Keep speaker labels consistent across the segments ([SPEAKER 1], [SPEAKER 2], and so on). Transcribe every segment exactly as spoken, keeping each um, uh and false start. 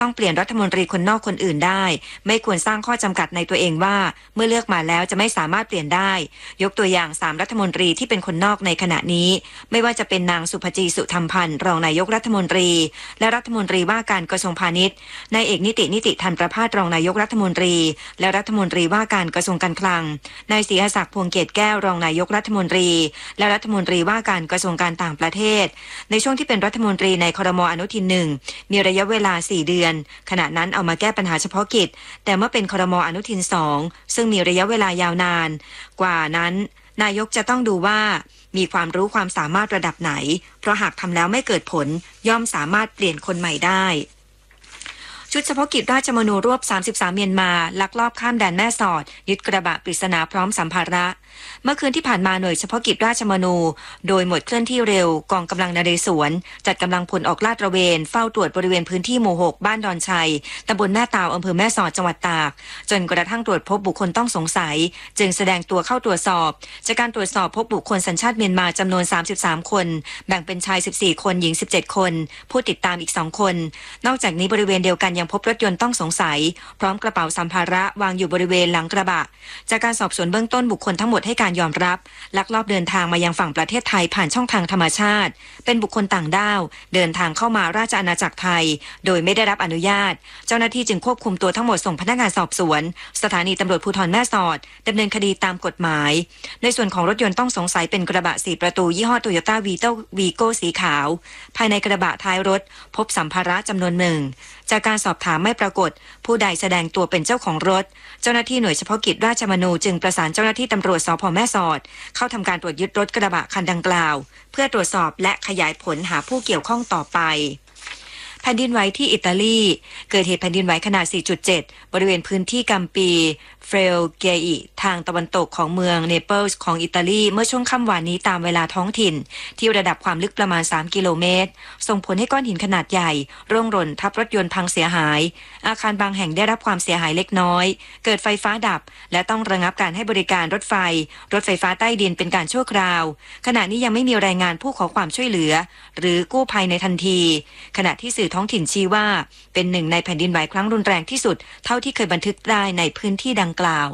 [SPEAKER 1] ต้องเปลี่ยนรัฐมนตรีคนนอกคนอื่นได้ไม่ควรสร้างข้อจำกัดในตัวเองว่าเมื่อเลือกมาแล้วจะไม่สามารถเปลี่ยนได้ยกตัวอย่างสามรัฐมนตรีที่เป็นคนนอกในขณะนี้ไม่ว่าจะเป็นนางสุภจีสุธรรมพันธ์รองนายกรัฐมนตรีและรัฐมนตรีว่าการกระทรวงพาณิชย์นายเอกนิตินิติธันประภาสรองนายกรัฐมนตรีและรัฐมนตรีว่าการกระทรวงการคลังนายศรีหศักดิ์พวงเกตแก้วรองนายกรัฐมนตรีและรัฐมนตรีว่าการกระทรวงการต่างประเทศในช่วงที่เป็นรัฐมนตรีในครม.อนุทินหนึ่งมีระยะเวลาสี่เดือนขณะนั้นเอามาแก้ปัญหาเฉพาะกิจแต่เมื่อเป็นครม.อนุทินสองซึ่งมีระยะเวลายาวนานกว่านั้นนายกจะต้องดูว่ามีความรู้ความสามารถระดับไหนเพราะหากทำแล้วไม่เกิดผลย่อมสามารถเปลี่ยนคนใหม่ได้ชุดเฉพาะกิจราชมนูรวบสามสิบสามเมียนมาลักลอบข้ามแดนแม่สอดยึดกระบะปริศนาพร้อมสัมภาระเมื่อคืนที่ผ่านมาหน่วยเฉพาะกิจราชมนูโดยหมวดเคลื่อนที่เร็วกองกำลังนเรศวรจัดกำลังพลออกลาดตระเวนเฝ้าตรวจบริเวณพื้นที่หมู่หกบ้านดอนชัยตำบลแม่ตาวอำเภอแม่สอดจังหวัดตากจนกระทั่งตรวจพบบุคคลต้องสงสัยจึงแสดงตัวเข้าตรวจสอบจากการตรวจสอบพบบุคคลสัญชาติเมียนมาจำนวนสามสิบสามคนแบ่งเป็นชายสิบสี่คนหญิงสิบเจ็ดคนผู้ติดตามอีกสองคนนอกจากนี้บริเวณเดียวกันยังพบรถยนต์ต้องสงสัยพร้อมกระเป๋าสัมภาระวางอยู่บริเวณหลังกระบะจากการสอบสวนเบื้องต้นบุคคลทั้งหมดให้การยอมรับลักลอบเดินทางมายังฝั่งประเทศไทยผ่านช่องทางธรรมชาติเป็นบุคคลต่างด้าวเดินทางเข้ามาราชอาณาจักรไทยโดยไม่ได้รับอนุญาตเจ้าหน้าที่จึงควบคุมตัวทั้งหมดส่งพนักงานสอบสวนสถานีตำรวจภูธรแม่สอดดำเนินคดีตามกฎหมายในส่วนของรถยนต์ต้องสงสัยเป็นกระบะสี่ประตูยี่ห้อโตโยต้าวีโต้วีโก้สีขาวภายในกระบะท้ายรถพบสัมภาระจำนวนหนึ่งจากการสอบถามไม่ปรากฏผู้ใดแสดงตัวเป็นเจ้าของรถเจ้าหน้าที่หน่วยเฉพาะกิจราชมนูจึงประสานเจ้าหน้าที่ตำรวจสภ.แม่สอดเข้าทำการตรวจยึดรถกระบะคันดังกล่าวเพื่อตรวจสอบและขยายผลหาผู้เกี่ยวข้องต่อไปแผ่นดินไหวที่อิตาลีเกิดเหตุแผ่นดินไหวขนาด สี่จุดเจ็ด บริเวณพื้นที่กัมปีเฟลเกอิทางตะวันตกของเมืองเนเปิลส์ของอิตาลีเมื่อช่วงค่ำวานนี้ตามเวลาท้องถิ่นที่ระดับความลึกประมาณสามกิโลเมตรส่งผลให้ก้อนหินขนาดใหญ่ร่วงหล่นทับรถยนต์พังเสียหายอาคารบางแห่งได้รับความเสียหายเล็กน้อยเกิดไฟฟ้าดับและต้องระงับการให้บริการรถไฟรถไฟฟ้าใต้ดินเป็นการชั่วคราวขณะนี้ยังไม่มีรายงานผู้ขอความช่วยเหลือหรือกู้ภัยในทันทีขณะที่สื่อท้องถิ่นชี้ว่าเป็นหนึ่งในแผ่นดินไหวครั้งรุนแรงที่สุดเท่าที่เคยบันทึกได้ในพื้นที่ดังกล่าว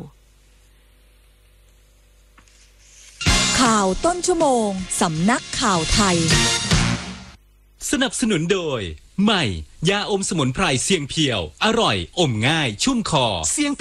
[SPEAKER 2] ข่าวต้นชั่วโมงสำนักข่าวไทย
[SPEAKER 3] สนับสนุนโดยใหม่ยาอมสมุนไพรเสียงเพียวอร่อยอมง่ายชุ่มคอเสียง